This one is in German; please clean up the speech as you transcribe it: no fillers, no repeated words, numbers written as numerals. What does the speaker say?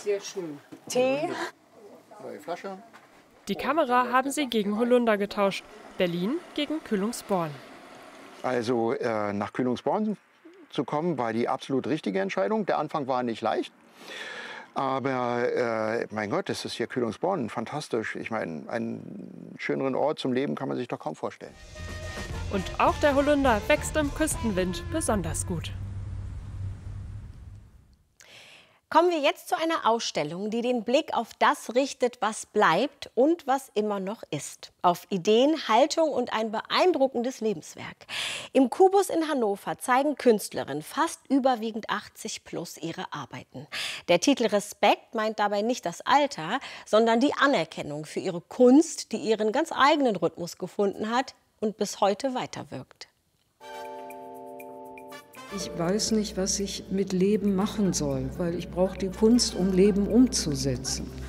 Sehr schön. Tee. Neue Flasche. Die Kamera haben sie gegen Holunder getauscht. Berlin gegen Kühlungsborn. Also nach Kühlungsborn zu kommen, war die absolut richtige Entscheidung. Der Anfang war nicht leicht. Aber mein Gott, das ist hier Kühlungsborn, fantastisch. Ich meine, einen schöneren Ort zum Leben kann man sich doch kaum vorstellen. Und auch der Holunder wächst im Küstenwind besonders gut. Kommen wir jetzt zu einer Ausstellung, die den Blick auf das richtet, was bleibt und was immer noch ist. Auf Ideen, Haltung und ein beeindruckendes Lebenswerk. Im Kubus in Hannover zeigen Künstlerinnen fast überwiegend 80 plus ihre Arbeiten. Der Titel Respekt meint dabei nicht das Alter, sondern die Anerkennung für ihre Kunst, die ihren ganz eigenen Rhythmus gefunden hat und bis heute weiterwirkt. Ich weiß nicht, was ich mit Leben machen soll, weil ich brauche die Kunst, um Leben umzusetzen.